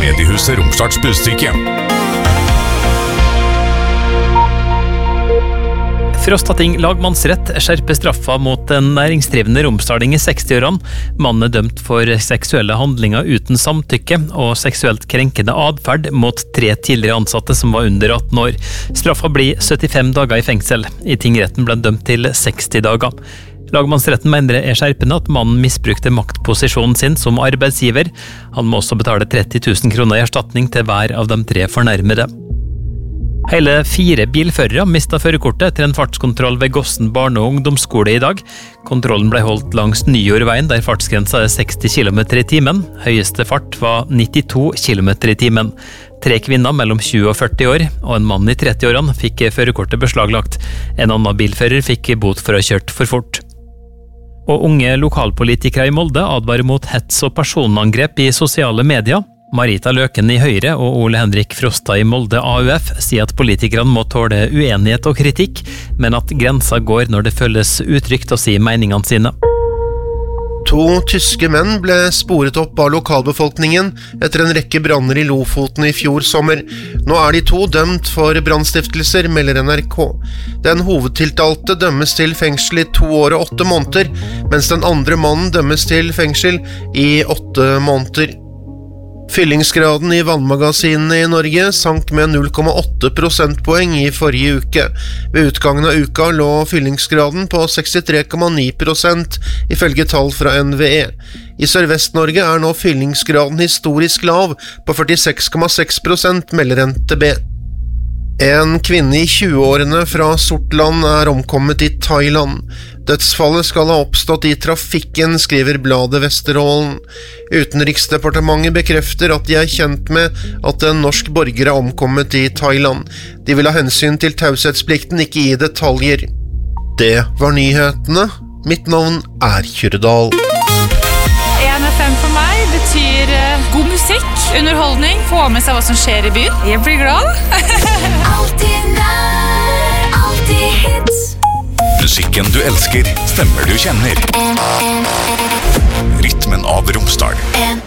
Mediehuset Romsdals Budstikke. Frostating lagmannsrett skjerper straffa mot en næringsdrivende romsdaling i 60-årene. Mannen dømt for seksuelle handlinger uten samtykke og seksuelt krenkende adferd mot 3 tidligere ansatte som var under 18 år. Straffa blir 75 dager i fengsel. I tingretten ble han dømt til 60 dager. Lagmannsretten mener det skjerpende at mannen misbrukte maktposisjonen sin som arbeidsgiver. Han må også betale 30 000 kroner i erstatning til hver av de 3 fornærmede. Hele 4 bilførere mistet førerkortet etter en fartskontroll ved Gossen barne- og ungdomsskole i dag. Kontrollen ble holdt langs Nyårveien, der fartsgrensa er 60 km i timen. Høyeste fart var 92 km i timen. 3 kvinner mellom 20 og 40 år, og en mann i 30-årene fikk førerkortet beslaglagt. En annen bilfører fikk bot for å ha kjørt for fort. Og unge lokalpolitikere i Molde advarer mot hets og personangrep i sosiale medier. Marita Løken i Høyre og Ole Henrik Frosta i Molde AUF sier at politikerne må tåle uenighet og kritikk, men at grensa går når det føles utrygt å si meningene sine. 2 tyske menn ble sporet opp av lokalbefolkningen etter en rekke branner i Lofoten i fjor sommer. Nå er de 2 dømt for brannstiftelser, melder NRK. Den hovedtiltalte dømmes til fengsel i 2 år og 8 måneder, mens den andre mannen dømmes til fengsel i 8 måneder. Fyllingsgraden i vannmagasinene i Norge sank med 0,8 prosentpoeng i forrige uke. Ved utgangen av uka lå fyllingsgraden på 63,9%, ifølge tall fra NVE. I Sørvest-Norge er nå fyllingsgraden historisk lav på 46,6%, melder NTB. En kvinne i 20-årene fra Sortland er omkommet i Thailand. Dødsfallet skal ha oppstått i trafikken, skriver bladet Vesterålen. Utenriksdepartementet bekrefter at de er kjent med at en norsk borger er omkommet i Thailand. De vil ha hensyn til taushetsplikten, ikke gi detaljer. Det var nyhetene. Mitt navn er Kjøredal. 1FM for meg betyr god musikk, underholdning, få med seg hva som skjer i byen. Jeg blir glad. Alltid nær, alltid hits. Musikken du elsker, stemmer du kjenner. Rytmen av Romsdal.